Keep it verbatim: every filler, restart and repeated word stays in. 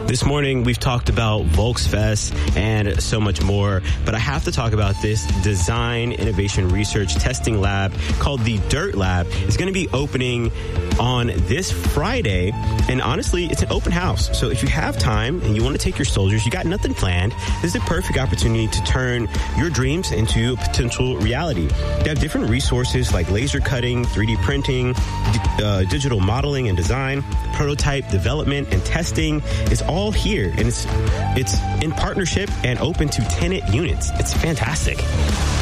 This morning, we've talked about Volksfest and so much more, but I have to talk about this design, innovation, research, testing lab called the DIRT Lab. It's going to be opening on this Friday, and honestly, it's an open house. So if you have time and you want to take your soldiers, you got nothing planned, this is a perfect opportunity to turn your dreams into a potential reality. They have different resources like laser cutting, three D printing, uh, digital modeling and design, prototype development and testing. It's all here, and it's it's in partnership and open to tenant units. It's fantastic.